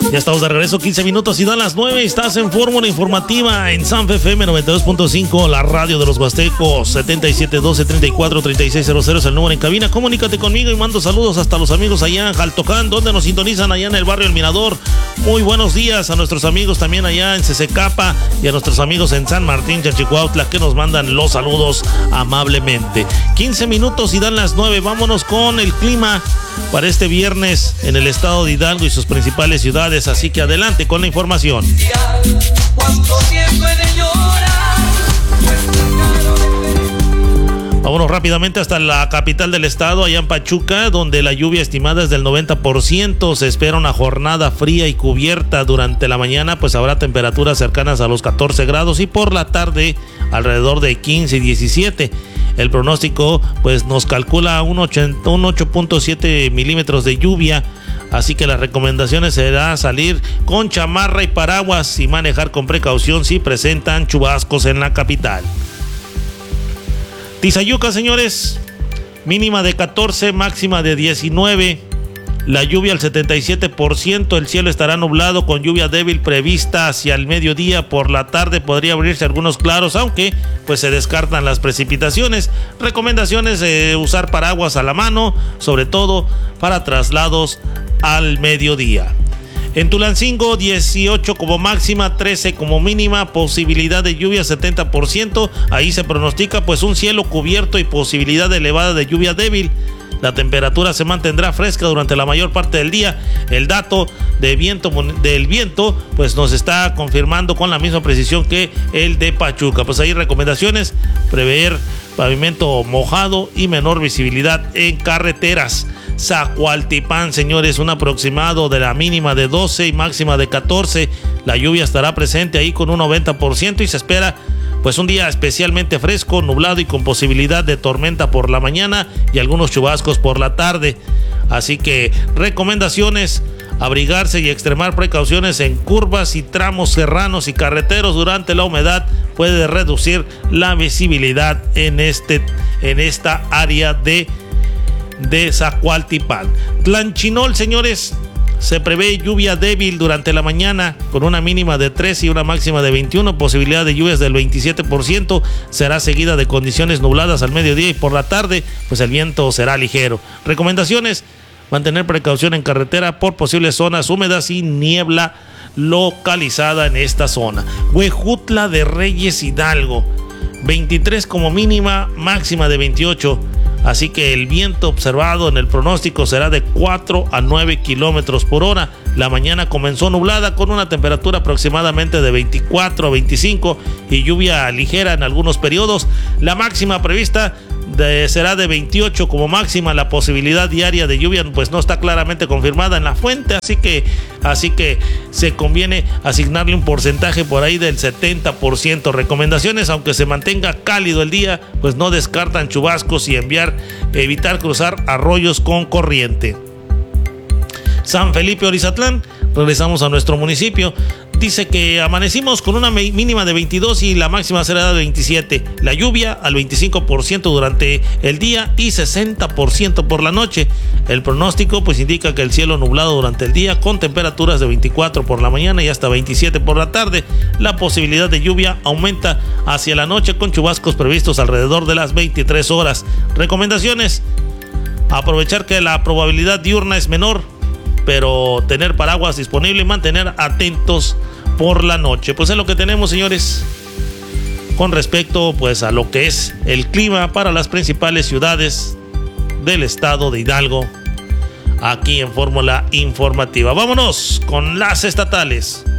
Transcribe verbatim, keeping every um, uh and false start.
Ya estamos de regreso, quince minutos y dan las nueve. Estás en Fórmula Informativa en San F M noventa y dos punto cinco, la radio de los Huastecos. Setenta y siete doce treinta y cuatro treinta y seis cero cero es el número en cabina. Comunícate conmigo y mando saludos hasta los amigos allá en Jaltocán, donde nos sintonizan allá en el barrio El Mirador. Muy buenos días a nuestros amigos también allá en Cesecapa y a nuestros amigos en San Martín, Chachicuautla, que nos mandan los saludos amablemente. quince minutos y dan las nueve. Vámonos con el clima para este viernes en el estado de Hidalgo y sus principales ciudades, así que adelante con la información. Vámonos rápidamente hasta la capital del estado, allá en Pachuca, donde la lluvia estimada es del noventa por ciento. Se espera una jornada fría y cubierta. Durante la mañana pues habrá temperaturas cercanas a los catorce grados y por la tarde alrededor de quince y diecisiete. El pronóstico pues nos calcula un ocho punto siete milímetros de lluvia, así que las recomendaciones será salir con chamarra y paraguas y manejar con precaución si presentan chubascos en la capital. Tizayuca, señores, mínima de catorce, máxima de diecinueve. La lluvia al setenta y siete por ciento, el cielo estará nublado con lluvia débil prevista hacia el mediodía. Por la tarde podría abrirse algunos claros, aunque pues se descartan las precipitaciones. Recomendaciones de usar paraguas a la mano, sobre todo para traslados al mediodía. En Tulancingo, dieciocho como máxima, trece como mínima, posibilidad de lluvia setenta por ciento. Ahí se pronostica pues un cielo cubierto y posibilidad elevada de lluvia débil. La temperatura se mantendrá fresca durante la mayor parte del día. El dato de viento, del viento pues nos está confirmando con la misma precisión que el de Pachuca. Pues ahí recomendaciones: prever pavimento mojado y menor visibilidad en carreteras. Zacualtipán, señores, un aproximado de la mínima de doce y máxima de catorce. La lluvia estará presente ahí con un noventa por ciento y se espera pues un día especialmente fresco, nublado y con posibilidad de tormenta por la mañana y algunos chubascos por la tarde. Así que recomendaciones: abrigarse y extremar precauciones en curvas y tramos serranos y carreteros. Durante la humedad puede reducir la visibilidad en este en esta área de de Zacualtipán. Tlanchinol, señores, se prevé lluvia débil durante la mañana con una mínima de trece y una máxima de veintiuno, posibilidad de lluvias del veintisiete por ciento. Será seguida de condiciones nubladas al mediodía y por la tarde pues el viento será ligero. Recomendaciones: mantener precaución en carretera por posibles zonas húmedas y niebla localizada en esta zona. Huejutla de Reyes, Hidalgo, veintitrés como mínima, máxima de veintiocho. Así que el viento observado en el pronóstico será de cuatro a nueve kilómetros por hora. La mañana comenzó nublada con una temperatura aproximadamente de veinticuatro a veinticinco y lluvia ligera en algunos periodos. La máxima prevista de, será de veintiocho como máxima. La posibilidad diaria de lluvia pues no está claramente confirmada en la fuente, así que, así que se conviene asignarle un porcentaje por ahí del setenta por ciento. Recomendaciones: aunque se mantenga cálido el día, pues no descartan chubascos y enviar, evitar cruzar arroyos con corriente. San Felipe Orizatlán, regresamos a nuestro municipio. Dice que amanecimos con una mínima de veintidós y la máxima será de veintisiete. La lluvia al veinticinco por ciento durante el día y sesenta por ciento por la noche. El pronóstico pues indica que el cielo nublado durante el día con temperaturas de veinticuatro por la mañana y hasta veintisiete por la tarde. La posibilidad de lluvia aumenta hacia la noche con chubascos previstos alrededor de las veintitrés horas. Recomendaciones: aprovechar que la probabilidad diurna es menor, pero tener paraguas disponible y mantener atentos por la noche. Pues es lo que tenemos, señores, con respecto pues a lo que es el clima para las principales ciudades del estado de Hidalgo, aquí en Fórmula Informativa. Vámonos con las estatales.